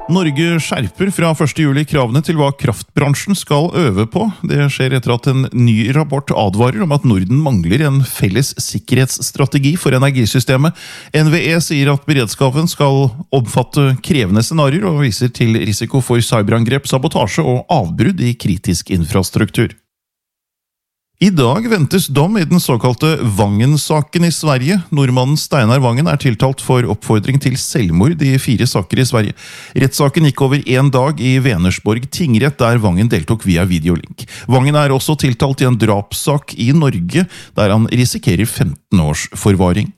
Norge skjerper fra 1. juli kravene til hva kraftbransjen skal øve på. Det skjer etter at en ny rapport advarer om at Norden mangler en felles sikkerhetsstrategi for energisystemet. NVE sier at beredskapen skal omfatte krevende scenarier og viser til risiko for cyberangrep, sabotasje og avbrudd i kritisk infrastruktur. I dag ventes dom i den såkalte Vangen-saken i Sverige. Nordmannen Steinar Vangen tiltalt for oppfordring til selvmord i 4 saker i Sverige. Rettssaken gikk over 1 dag i Vänersborg tingrett, der Vangen deltok via videolink. Vangen også tiltalt i en drapssak i Norge, der han risikerer 15 års forvaring.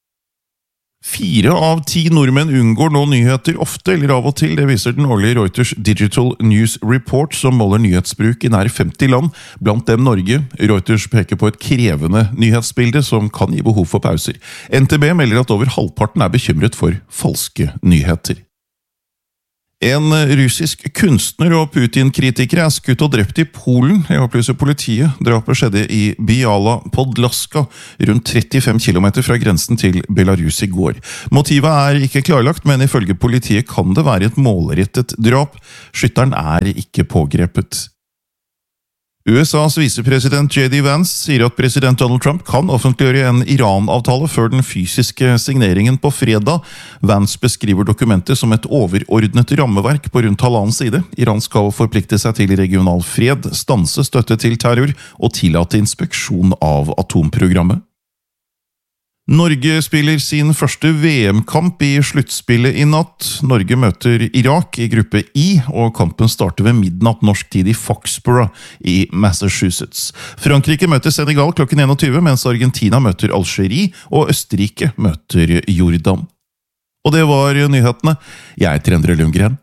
4 av 10 nordmenn unngår nå nyheter ofte eller av og til. Det viser den årlige Reuters Digital News Report, som måler nyhetsbruk i nær 50 land, blant dem Norge. Reuters peker på et krevende nyhetsbilde som kan gi behov for pauser. NTB melder at over halvparten bekymret for falske nyheter. En russisk kunstner og Putin-kritiker skutt og drept i Polen, opplyser politiet. Drapet skjedde i Biala Podlaska, rundt 35 kilometer fra grensen til Belarus i går. Motivet ikke klarlagt, men ifølge politiet kan det være et målrettet drap. Skytteren ikke pågrepet. USAs visepresident J.D. Vance sier at president Donald Trump kan offentliggjøre en Iran-avtale før den fysiske signeringen på fredag. Vance beskriver dokumentet som et overordnet rammeverk på rundt 1,5 side. Iran skal forplikte seg til regional fred, stanse støtte til terror og tillate inspeksjon av atomprogrammet. Norge spiller sin første VM-kamp i sluttspillet i natt. Norge møter Irak i gruppe I, og kampen starter ved midnatt norsk tid i Foxborough i Massachusetts. Frankrike møter Senegal klokken 21, mens Argentina møter Algerie, og Østerrike møter Jordan. Og det var nyhetene. Jeg heter Endre Lundgren.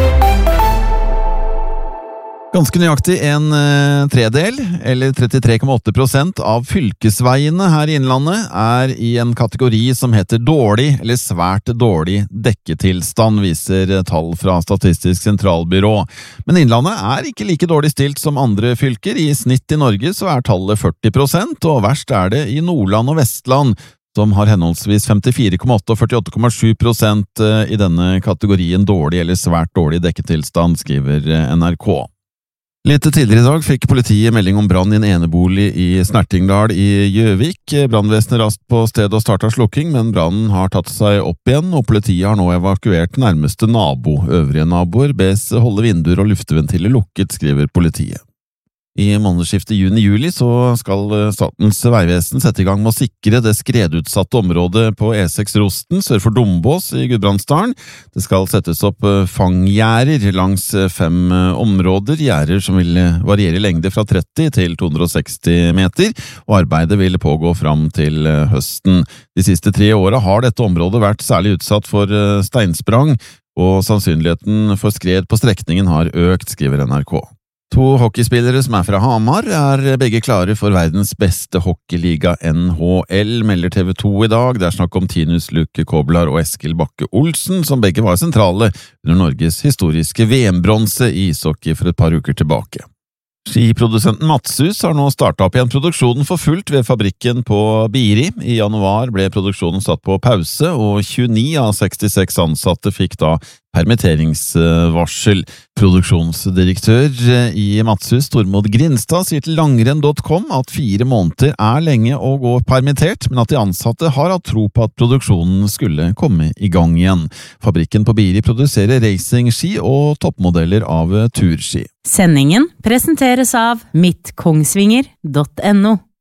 Ganske nøyaktig 1/3, eller 33,8% av fylkesveiene her i Innlandet i en kategori som heter dårlig eller svært dårlig dekketilstand, viser tall fra Statistisk sentralbyrå. Men Innlandet ikke like dårlig stilt som andre fylker. I snitt i Norge så tallet 40%, og verst det i Nordland og Vestland, som har henholdsvis 54,8 og 48,7% i denne kategorien dårlig eller svært dårlig dekketilstand, skriver NRK. Litt tidligere i dag fikk politiet melding om brann i en enebolig i Snertingdal i Gjøvik. Brannvesenet raskt på stedet og startet slukking, men brannen har tatt seg opp igjen, og politiet har nå evakuert nærmeste nabo. Øvrige naboer bes holde vinduer og lufteventiler lukket, skriver politiet. I månedsskiftet juni-juli så skal Statens vegvesen sette i gang med å sikre det skredutsatte området på E6 Rosten sør for Dombås i Gudbrandsdalen. Det skal settes opp fanggjerder langs 5 områder, gjerder som vil variere i lengde fra 30 til 260 meter, og arbeidet vil pågå fram til høsten. De siste 3 årene har dette området vært særlig utsatt for steinsprang, og sannsynligheten for skred på strekningen har økt, skriver NRK. 2 hockeyspillere som fra Hamar begge klare for verdens beste hockeyliga NHL, melder TV 2 i dag. Det snakk om Tinus Luke Koblar og Eskil Bakke Olsen, som begge var sentrale under Norges historiske VM-bronse i ishockey for et par uker tilbake. Skiprodusenten Matshus har nå startet opp igjen produksjonen for fullt ved fabrikken på Biri. I januar ble produksjonen satt på pause, og 29 av 66 ansatte fikk da permitteringsvarsel. Produksjonsdirektør i Matshus, Tormod Grinstad, sier til langrenn.com at 4 måneder lenge å gå permittert, men at de ansatte har hatt tro på at produksjonen skulle komme i gang igjen. Fabrikken på Biri produserer racingski og toppmodeller av turski. Sendingen presenteres av mittkongsvinger.no.